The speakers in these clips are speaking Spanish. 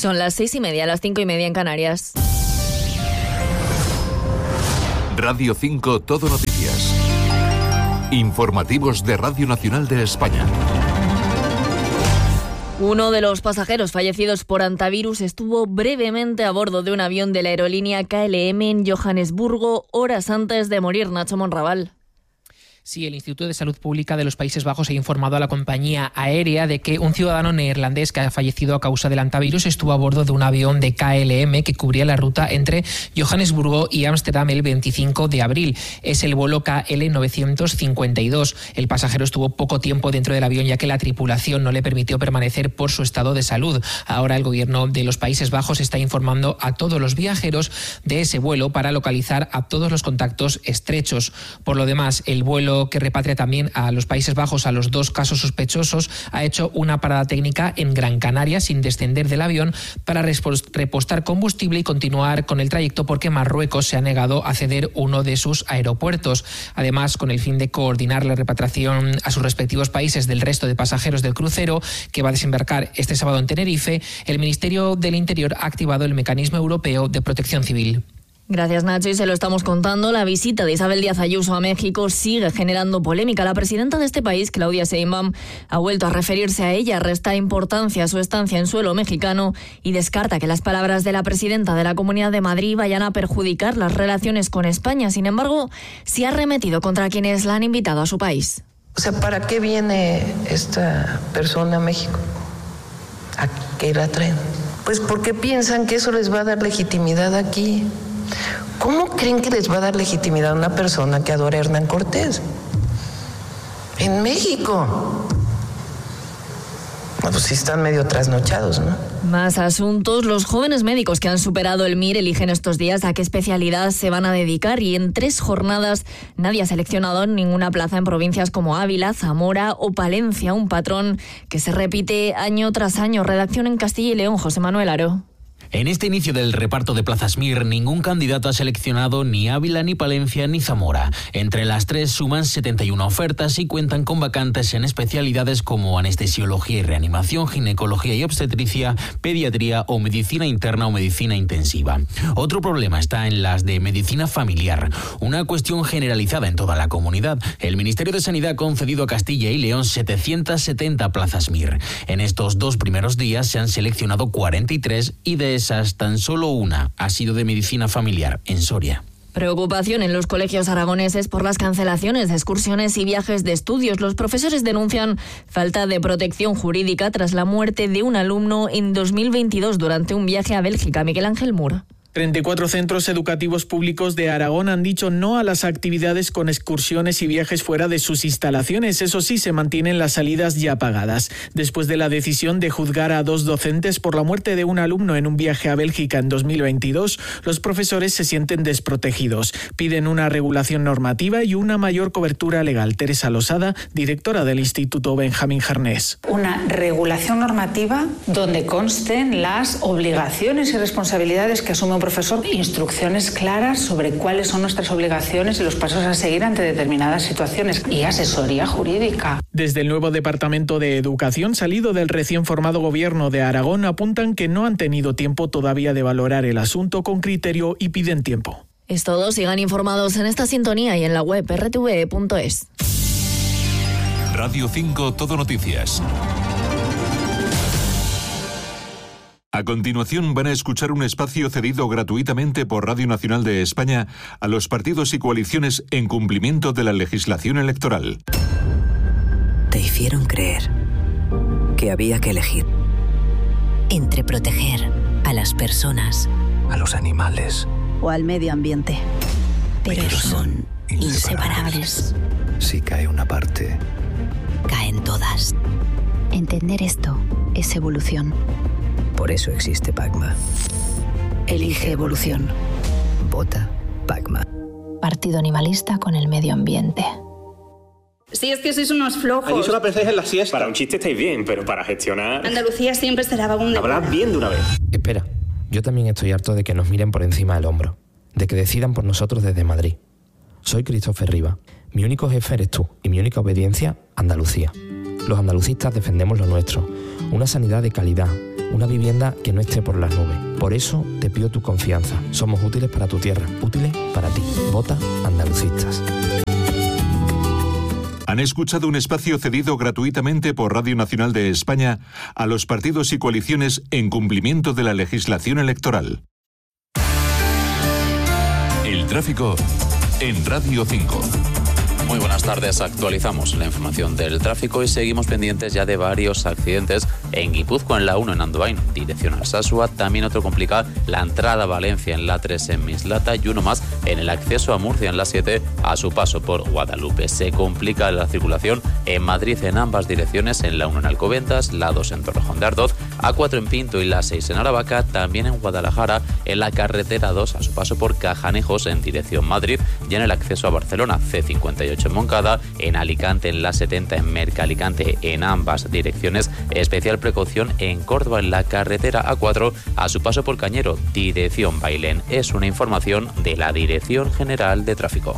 Son las 6:30, las 5:30 en Canarias. Radio 5 Todo Noticias. Informativos de Radio Nacional de España. Uno de los pasajeros fallecidos por hantavirus estuvo brevemente a bordo de un avión de la aerolínea KLM en Johannesburgo horas antes de morir. Nacho Monraval. Sí, el Instituto de Salud Pública de los Países Bajos ha informado a la compañía aérea de que un ciudadano neerlandés que ha fallecido a causa del hantavirus estuvo a bordo de un avión de KLM que cubría la ruta entre Johannesburgo y Ámsterdam el 25 de abril. Es el vuelo KL 952. El pasajero estuvo poco tiempo dentro del avión ya que la tripulación no le permitió permanecer por su estado de salud. Ahora el gobierno de los Países Bajos está informando a todos los viajeros de ese vuelo para localizar a todos los contactos estrechos. Por lo demás, el vuelo que repatria también a los Países Bajos a los 2 casos sospechosos ha hecho una parada técnica en Gran Canaria sin descender del avión para repostar combustible y continuar con el trayecto porque Marruecos se ha negado a ceder uno de sus aeropuertos. Además, con el fin de coordinar la repatriación a sus respectivos países del resto de pasajeros del crucero que va a desembarcar este sábado en Tenerife, el Ministerio del Interior ha activado el Mecanismo Europeo de Protección Civil. Gracias, Nacho, y se lo estamos contando. La visita de Isabel Díaz Ayuso a México sigue generando polémica. La presidenta de este país, Claudia Sheinbaum, ha vuelto a referirse a ella, resta importancia a su estancia en suelo mexicano y descarta que las palabras de la presidenta de la Comunidad de Madrid vayan a perjudicar las relaciones con España. Sin embargo, sí ha arremetido contra quienes la han invitado a su país. O sea, ¿para qué viene esta persona a México? ¿A qué la traen? Pues porque piensan que eso les va a dar legitimidad aquí. ¿Cómo creen que les va a dar legitimidad a una persona que adora a Hernán Cortés? En México. Pues sí están medio trasnochados, ¿no? Más asuntos. Los jóvenes médicos que han superado el MIR eligen estos días a qué especialidad se van a dedicar y en 3 jornadas nadie ha seleccionado ninguna plaza en provincias como Ávila, Zamora o Palencia. Un patrón que se repite año tras año. Redacción en Castilla y León, José Manuel Aro. En este inicio del reparto de plazas MIR, ningún candidato ha seleccionado ni Ávila, ni Palencia, ni Zamora. Entre las 3 suman 71 ofertas y cuentan con vacantes en especialidades como anestesiología y reanimación, ginecología y obstetricia, pediatría o medicina interna o medicina intensiva. Otro problema está en las de medicina familiar, una cuestión generalizada en toda la comunidad. El Ministerio de Sanidad ha concedido a Castilla y León 770 plazas MIR. En estos 2 primeros días se han seleccionado 43 y de esas tan solo una ha sido de medicina familiar en Soria. Preocupación en los colegios aragoneses por las cancelaciones de excursiones y viajes de estudios. Los profesores denuncian falta de protección jurídica tras la muerte de un alumno en 2022 durante un viaje a Bélgica. Miguel Ángel Mur. 34 centros educativos públicos de Aragón han dicho no a las actividades con excursiones y viajes fuera de sus instalaciones. Eso sí, se mantienen las salidas ya pagadas. Después de la decisión de juzgar a 2 docentes por la muerte de un alumno en un viaje a Bélgica en 2022, los profesores se sienten desprotegidos. Piden una regulación normativa y una mayor cobertura legal. Teresa Losada, directora del Instituto Benjamín Jarnés. Una regulación normativa donde consten las obligaciones y responsabilidades que asume un profesor, instrucciones claras sobre cuáles son nuestras obligaciones y los pasos a seguir ante determinadas situaciones y asesoría jurídica. Desde el nuevo Departamento de Educación salido del recién formado Gobierno de Aragón apuntan que no han tenido tiempo todavía de valorar el asunto con criterio y piden tiempo. Es todo, sigan informados en esta sintonía y en la web rtve.es. Radio 5 Todo Noticias. A continuación van a escuchar un espacio cedido gratuitamente por Radio Nacional de España a los partidos y coaliciones en cumplimiento de la legislación electoral. Te hicieron creer que había que elegir entre proteger a las personas, a los animales o al medio ambiente. Pero son inseparables. Si cae una parte, caen todas. Entender esto es evolución. Por eso existe PACMA. Elige evolución. Vota PACMA. Partido Animalista con el medio ambiente. Sí, es que sois unos flojos. Aquí solo pensáis en la siesta. Para un chiste estáis bien, pero para gestionar... Andalucía siempre será vagón de... Hablad bien de una vez. Espera, yo también estoy harto de que nos miren por encima del hombro, de que decidan por nosotros desde Madrid. Soy Christopher Riva. Mi único jefe eres tú y mi única obediencia, Andalucía. Los andalucistas defendemos lo nuestro, una sanidad de calidad, una vivienda que no esté por las nubes. Por eso te pido tu confianza. Somos útiles para tu tierra, útiles para ti. Vota Andalucistas. Han escuchado un espacio cedido gratuitamente por Radio Nacional de España a los partidos y coaliciones en cumplimiento de la legislación electoral. El tráfico en Radio 5. Muy buenas tardes, actualizamos la información del tráfico y seguimos pendientes ya de varios accidentes en Guipúzcoa, en la 1 en Andoain, dirección Alsasua. También otro complica la entrada a Valencia en la 3 en Mislata y uno más en el acceso a Murcia en la 7 a su paso por Guadalupe. Se complica la circulación en Madrid en ambas direcciones, en la 1 en Alcobendas, la 2 en Torrejón de Ardoz, A4 en Pinto y la 6 en Aravaca. También en Guadalajara en la carretera 2 a su paso por Cajanejos en dirección Madrid y en el acceso a Barcelona, C58 en Moncada, en Alicante en la 70 en Merca-Alicante en ambas direcciones. Especial precaución en Córdoba en la carretera A4 a su paso por Cañero, dirección Bailén. Es una información de la Dirección General de Tráfico.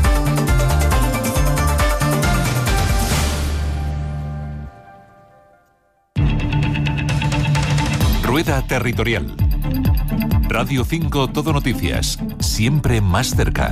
Rueda Territorial. Radio 5 Todo Noticias, siempre más cerca.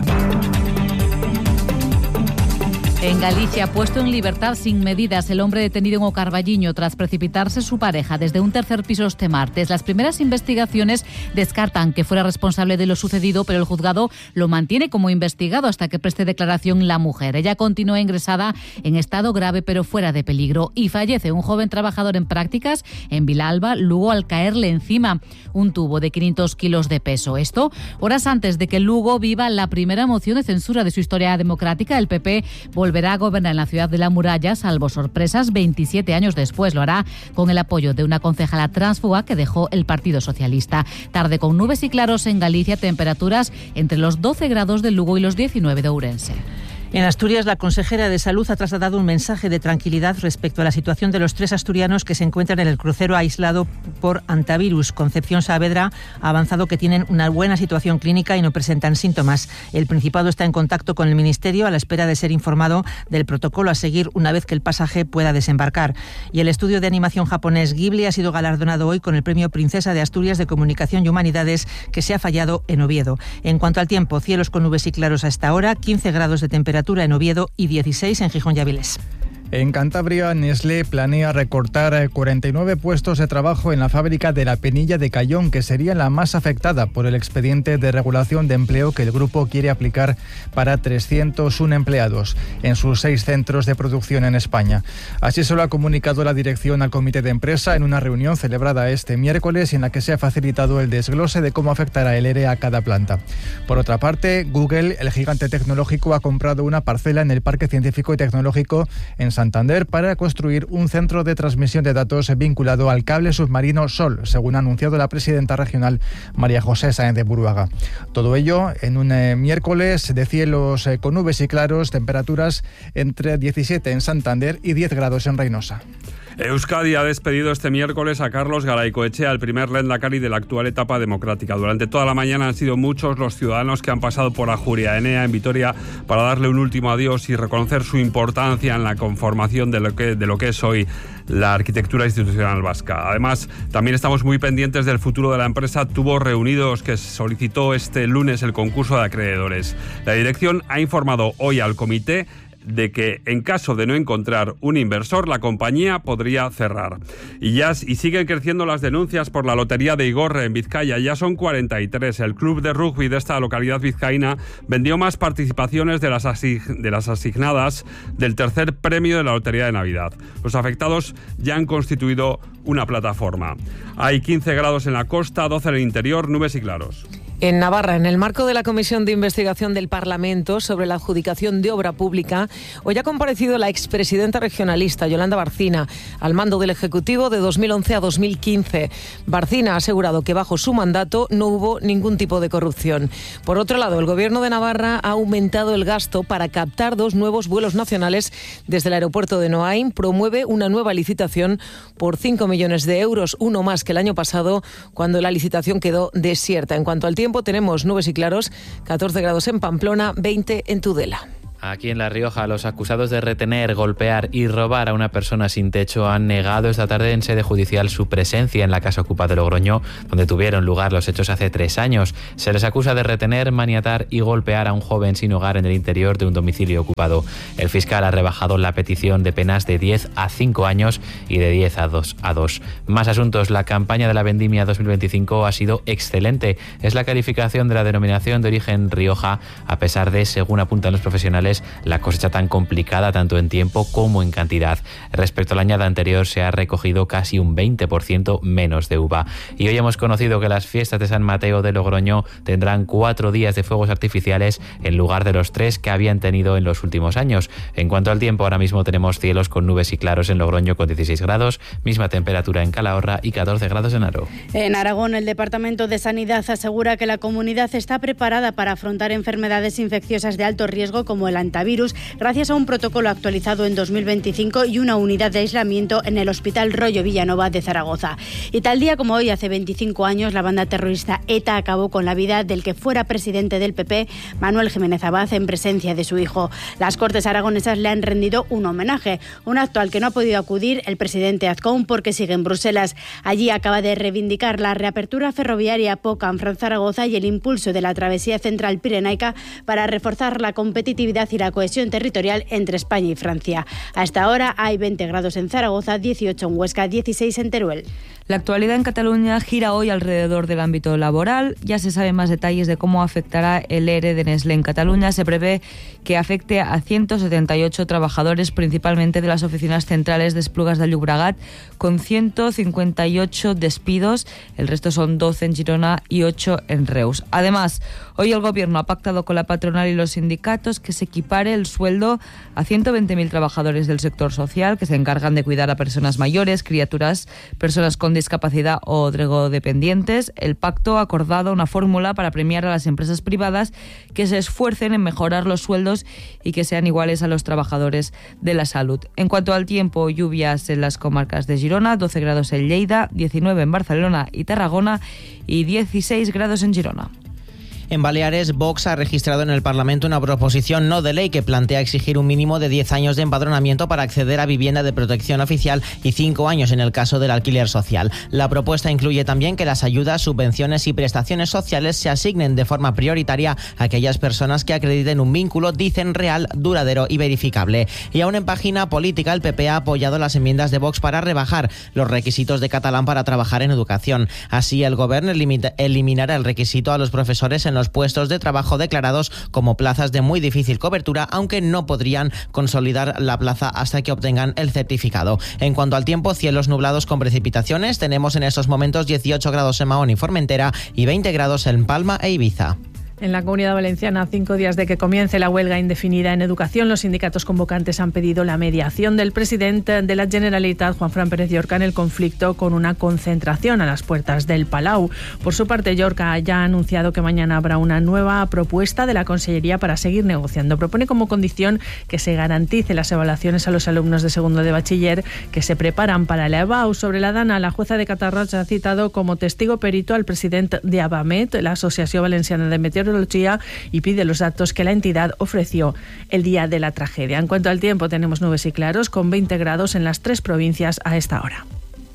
En Galicia, puesto en libertad sin medidas el hombre detenido en Ocarballiño tras precipitarse su pareja desde un tercer piso este martes. Las primeras investigaciones descartan que fuera responsable de lo sucedido, pero el juzgado lo mantiene como investigado hasta que preste declaración la mujer. Ella continúa ingresada en estado grave pero fuera de peligro y fallece un joven trabajador en prácticas en Vilalba, Lugo, al caerle encima un tubo de 500 kilos de peso. Esto horas antes de que Lugo viva la primera moción de censura de su historia democrática. El PP volverá a gobernar en la ciudad de la muralla, salvo sorpresas, 27 años después. Lo hará con el apoyo de una concejala tránsfuga que dejó el Partido Socialista. Tarde con nubes y claros en Galicia, temperaturas entre los 12 grados de Lugo y los 19 de Ourense. En Asturias, la consejera de Salud ha trasladado un mensaje de tranquilidad respecto a la situación de los 3 asturianos que se encuentran en el crucero aislado por antivirus. Concepción Saavedra ha avanzado que tienen una buena situación clínica y no presentan síntomas. El Principado está en contacto con el Ministerio a la espera de ser informado del protocolo a seguir una vez que el pasaje pueda desembarcar. Y el estudio de animación japonés Ghibli ha sido galardonado hoy con el Premio Princesa de Asturias de Comunicación y Humanidades, que se ha fallado en Oviedo. En cuanto al tiempo, cielos con nubes y claros a esta hora, 15 grados de temperatura en Oviedo y 16 en Gijón y Avilés. En Cantabria, Nestlé planea recortar 49 puestos de trabajo en la fábrica de la Penilla de Cayón, que sería la más afectada por el expediente de regulación de empleo que el grupo quiere aplicar para 301 empleados en sus 6 centros de producción en España. Así se lo ha comunicado la dirección al comité de empresa en una reunión celebrada este miércoles y en la que se ha facilitado el desglose de cómo afectará el ERE a cada planta. Por otra parte, Google, el gigante tecnológico, ha comprado una parcela en el Parque Científico y Tecnológico en Santander para construir un centro de transmisión de datos vinculado al cable submarino Sol, según ha anunciado la presidenta regional María José Sáenz de Buruaga. Todo ello en un miércoles de cielos con nubes y claros, temperaturas entre 17 en Santander y 10 grados en Reynosa. Euskadi ha despedido este miércoles a Carlos Garaycoechea, el primer lehendakari de la actual etapa democrática. Durante toda la mañana han sido muchos los ciudadanos que han pasado por Ajuria Enea en Vitoria para darle un último adiós y reconocer su importancia en la conformación de lo que es hoy la arquitectura institucional vasca. Además, también estamos muy pendientes del futuro de la empresa Tubos Reunidos, que solicitó este lunes el concurso de acreedores. La dirección ha informado hoy al comité de que en caso de no encontrar un inversor, la compañía podría cerrar. Y siguen creciendo las denuncias por la lotería de Igorre en Vizcaya. Ya son 43. El club de rugby de esta localidad vizcaína vendió más participaciones de las asignadas del tercer premio de la lotería de Navidad. Los afectados ya han constituido una plataforma. Hay 15 grados en la costa, 12 en el interior, nubes y claros. En Navarra, en el marco de la Comisión de Investigación del Parlamento sobre la adjudicación de obra pública, hoy ha comparecido la expresidenta regionalista Yolanda Barcina al mando del Ejecutivo de 2011 a 2015. Barcina ha asegurado que bajo su mandato no hubo ningún tipo de corrupción. Por otro lado, el Gobierno de Navarra ha aumentado el gasto para captar 2 nuevos vuelos nacionales desde el aeropuerto de Noain. Promueve una nueva licitación por 5 millones de euros, uno más que el año pasado, cuando la licitación quedó desierta. En cuanto al tiempo, tenemos nubes y claros, 14 grados en Pamplona, 20 en Tudela. Aquí en La Rioja, los acusados de retener, golpear y robar a una persona sin techo han negado esta tarde en sede judicial su presencia en la casa Ocupa de Logroño, donde tuvieron lugar los hechos hace 3 años. Se les acusa de retener, maniatar y golpear a un joven sin hogar en el interior de un domicilio ocupado. El fiscal ha rebajado la petición de penas de 10 a 5 años y de 10 a 2. Más asuntos. La campaña de la vendimia 2025 ha sido excelente. Es la calificación de la denominación de origen Rioja, a pesar de, según apuntan los profesionales, la cosecha tan complicada tanto en tiempo como en cantidad. Respecto a la añada anterior, se ha recogido casi un 20% menos de uva. Y hoy hemos conocido que las fiestas de San Mateo de Logroño tendrán 4 días de fuegos artificiales en lugar de los 3 que habían tenido en los últimos años. En cuanto al tiempo, ahora mismo tenemos cielos con nubes y claros en Logroño con 16 grados, misma temperatura en Calahorra y 14 grados en Haro. En Aragón, el Departamento de Sanidad asegura que la comunidad está preparada para afrontar enfermedades infecciosas de alto riesgo como el antivirus, gracias a un protocolo actualizado en 2025 y una unidad de aislamiento en el Hospital Rollo Villanova de Zaragoza. Y tal día como hoy, hace 25 años, la banda terrorista ETA acabó con la vida del que fuera presidente del PP, Manuel Jiménez Abad, en presencia de su hijo. Las Cortes aragonesas le han rendido un homenaje, un acto al que no ha podido acudir el presidente Azcón porque sigue en Bruselas. Allí acaba de reivindicar la reapertura ferroviaria Pau-Canfranc-Zaragoza y el impulso de la travesía central pirenaica para reforzar la competitividad y la cohesión territorial entre España y Francia. Hasta ahora hay 20 grados en Zaragoza, 18 en Huesca, 16 en Teruel. La actualidad en Cataluña gira hoy alrededor del ámbito laboral. Ya se saben más detalles de cómo afectará el ERE de Nestlé en Cataluña. Se prevé que afecte a 178 trabajadores, principalmente de las oficinas centrales de Esplugas de Llobregat, con 158 despidos. El resto son 12 en Girona y 8 en Reus. Además, hoy el Gobierno ha pactado con la patronal y los sindicatos que se equipare el sueldo a 120.000 trabajadores del sector social que se encargan de cuidar a personas mayores, criaturas, personas con discapacidad o drogodependientes. El pacto ha acordado una fórmula para premiar a las empresas privadas que se esfuercen en mejorar los sueldos y que sean iguales a los trabajadores de la salud. En cuanto al tiempo, lluvias en las comarcas de Girona, 12 grados en Lleida, 19 en Barcelona y Tarragona y 16 grados en Girona. En Baleares, Vox ha registrado en el Parlamento una proposición no de ley que plantea exigir un mínimo de 10 años de empadronamiento para acceder a vivienda de protección oficial y 5 años en el caso del alquiler social. La propuesta incluye también que las ayudas, subvenciones y prestaciones sociales se asignen de forma prioritaria a aquellas personas que acrediten un vínculo, dicen, real, duradero y verificable. Y aún en página política, el PP ha apoyado las enmiendas de Vox para rebajar los requisitos de catalán para trabajar en educación. Así, el Gobierno eliminará el requisito a los profesores en los puestos de trabajo declarados como plazas de muy difícil cobertura, aunque no podrían consolidar la plaza hasta que obtengan el certificado. En cuanto al tiempo, cielos nublados con precipitaciones. Tenemos en estos momentos 18 grados en Mahón y Formentera y 20 grados en Palma e Ibiza. En la Comunidad Valenciana, a 5 días de que comience la huelga indefinida en educación, los sindicatos convocantes han pedido la mediación del presidente de la Generalitat, Juanfran Pérez Llorca, en el conflicto con una concentración a las puertas del Palau. Por su parte, Llorca ya ha anunciado que mañana habrá una nueva propuesta de la Consellería para seguir negociando. Propone como condición que se garantice las evaluaciones a los alumnos de segundo de bachiller que se preparan para la EBAU. Sobre la Dana, la jueza de Catarroja ha citado como testigo perito al presidente de Abamet, la Asociación Valenciana de Meteorología, y pide los datos que la entidad ofreció el día de la tragedia. En cuanto al tiempo, tenemos nubes y claros con 20 grados en las 3 provincias a esta hora.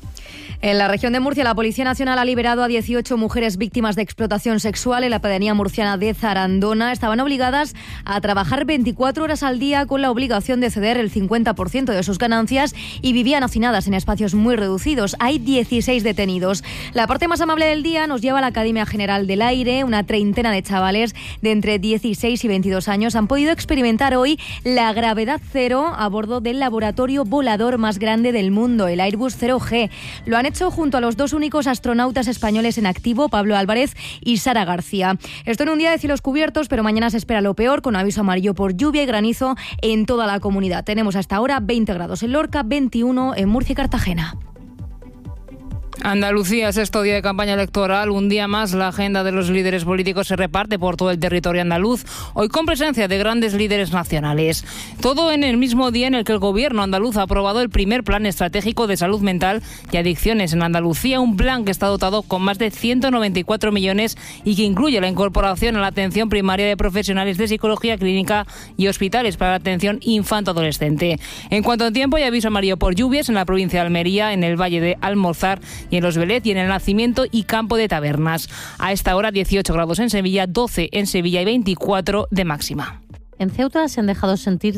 En la región de Murcia, la Policía Nacional ha liberado a 18 mujeres víctimas de explotación sexual en la pedanía murciana de Zarandona. Estaban obligadas a trabajar 24 horas al día con la obligación de ceder el 50% de sus ganancias y vivían hacinadas en espacios muy reducidos. Hay 16 detenidos. La parte más amable del día nos lleva a la Academia General del Aire. Una treintena de chavales de entre 16 y 22 años han podido experimentar hoy la gravedad cero a bordo del laboratorio volador más grande del mundo, el Airbus 0G. Lo han hecho junto a los 2 únicos astronautas españoles en activo, Pablo Álvarez y Sara García. Esto en un día de cielos cubiertos, pero mañana se espera lo peor, con aviso amarillo por lluvia y granizo en toda la comunidad. Tenemos hasta ahora 20 grados en Lorca, 21 en Murcia y Cartagena. Andalucía, sexto día de campaña electoral. Un día más la agenda de los líderes políticos se reparte por todo el territorio andaluz, hoy con presencia de grandes líderes nacionales. Todo en el mismo día en el que el gobierno andaluz ha aprobado el primer plan estratégico de salud mental y adicciones en Andalucía, un plan que está dotado con más de 194 millones y que incluye la incorporación a la atención primaria de profesionales de psicología clínica y hospitales para la atención infanto-adolescente. En cuanto a tiempo, hay aviso amarillo por lluvias en la provincia de Almería, en el Valle de Almozar y en Los Vélez y en el Nacimiento y Campo de Tabernas. A esta hora 18 grados en Sevilla, 12 en Sevilla y 24 de máxima. En Ceuta se han dejado sentir